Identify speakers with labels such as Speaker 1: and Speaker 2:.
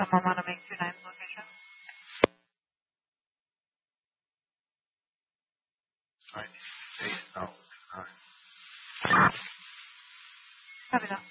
Speaker 1: Someone want to make 29's location?
Speaker 2: I need 8 out.
Speaker 1: Copy that.